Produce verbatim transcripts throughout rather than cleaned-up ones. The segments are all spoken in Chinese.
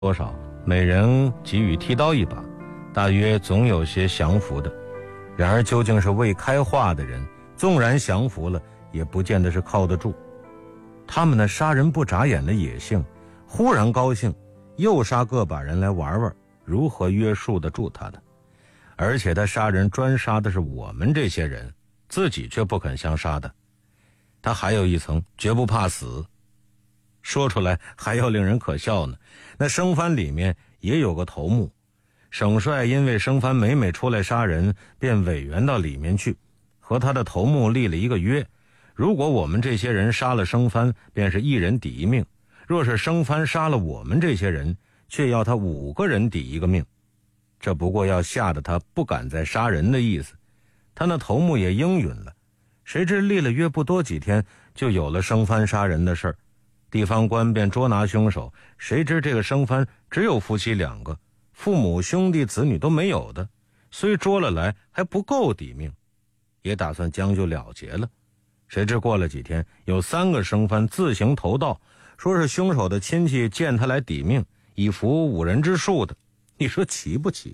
多少，每人给予剃刀一把，大约总有些降服的。然而究竟是未开化的人，纵然降服了，也不见得是靠得住。他们那杀人不眨眼的野性，忽然高兴，又杀个把人来玩玩，如何约束得住他的？而且他杀人专杀的是我们这些人，自己却不肯相杀的。他还有一层，绝不怕死。说出来还要令人可笑呢。那生番里面也有个头目，省帅因为生番每每出来杀人，便委员到里面去，和他的头目立了一个约：如果我们这些人杀了生番，便是一人抵一命；若是生番杀了我们这些人，却要他五个人抵一个命。这不过要吓得他不敢再杀人的意思。他那头目也应允了。谁知立了约不多几天，就有了生番杀人的事儿。地方官便捉拿凶手，谁知这个生番只有夫妻两个，父母兄弟子女都没有的，虽捉了来还不够抵命，也打算将就了结了。谁知过了几天，有三个生番自行投道，说是凶手的亲戚见他来抵命，以服五人之数的。你说奇不奇？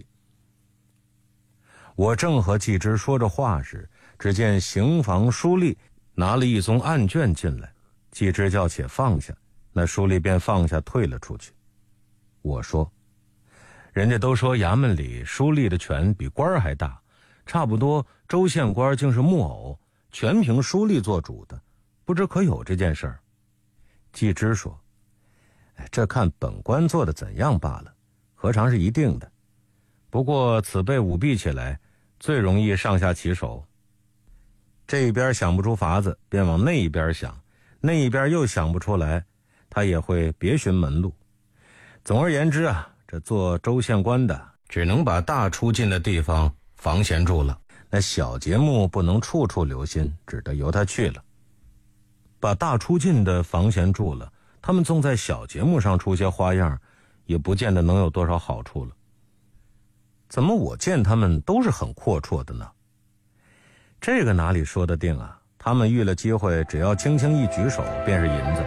我正和季之说着话时，只见刑房书吏拿了一宗案卷进来，季之叫且放下，那书吏便放下退了出去。我说，人家都说衙门里书吏的权比官儿还大，差不多州县官竟是木偶，全凭书吏做主的，不知可有这件事儿？季之说，这看本官做的怎样罢了，何尝是一定的？不过此辈舞弊起来，最容易上下其手。这一边想不出法子，便往那一边想，那一边又想不出来，他也会别寻门路。总而言之啊，这做州县官的只能把大出进的地方防闲住了，那小节目不能处处留心，只得由他去了。把大出进的防闲住了，他们纵在小节目上出些花样，也不见得能有多少好处了。怎么我见他们都是很阔绰的呢？这个哪里说得定啊？他们遇了机会，只要轻轻一举手，便是银子。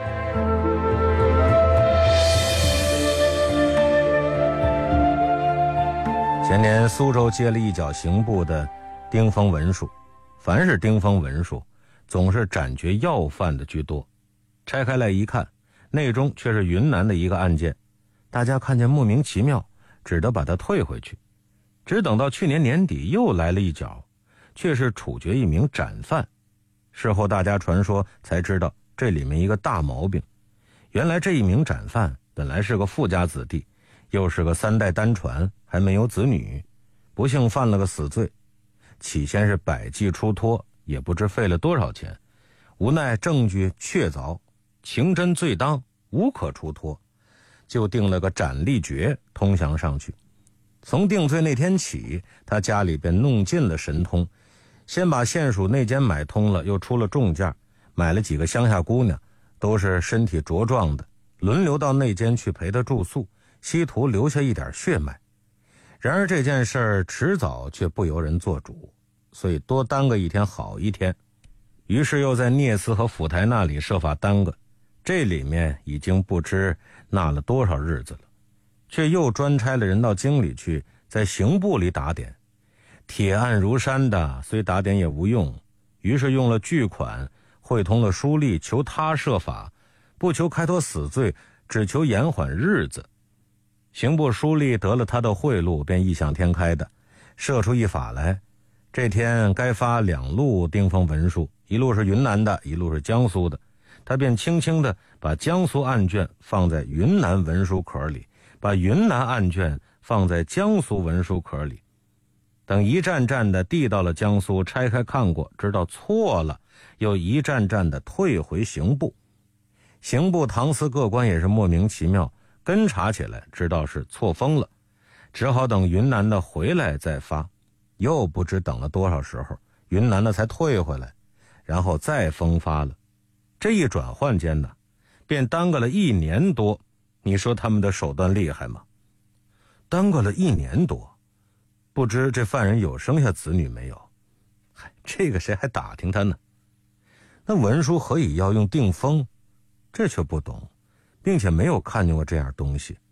前年苏州接了一脚刑部的丁峰文书，凡是丁峰文书，总是斩决要犯的居多。拆开来一看，内中却是云南的一个案件，大家看见莫名其妙，只得把它退回去。只等到去年年底又来了一脚，却是处决一名斩犯。事后大家传说才知道这里面一个大毛病，原来这一名斩犯本来是个富家子弟，又是个三代单传，还没有子女，不幸犯了个死罪。起先是百计出脱，也不知费了多少钱，无奈证据确凿，情真罪当，无可出脱，就定了个斩立决，通降上去。从定罪那天起，他家里便弄尽了神通，先把县署那间买通了，又出了重价，买了几个乡下姑娘，都是身体茁壮的，轮流到那间去陪他住宿，希图留下一点血脉。然而这件事儿迟早却不由人做主，所以多耽搁一天好一天。于是又在聂司和府台那里设法耽搁，这里面已经不知纳了多少日子了，却又专差了人到京里去，在刑部里打点。铁案如山的，虽打点也无用，于是用了巨款，汇通了书吏，求他设法，不求开脱死罪，只求延缓日子。刑部书吏得了他的贿赂，便异想天开的设出一法来，这天该发两路丁峰文书，一路是云南的，一路是江苏的。他便轻轻地把江苏案卷放在云南文书壳里，把云南案卷放在江苏文书壳里。等一站站的递到了江苏，拆开看过，知道错了，又一站站的退回刑部。刑部堂司各官也是莫名其妙，跟查起来知道是错封了，只好等云南的回来再发。又不知等了多少时候，云南的才退回来，然后再封发了。这一转换间呢，便耽搁了一年多。你说他们的手段厉害吗？耽搁了一年多，不知这犯人有生下子女没有？嗨，这个谁还打听他呢？那文书何以要用定封？这却不懂，并且没有看见过这样东西。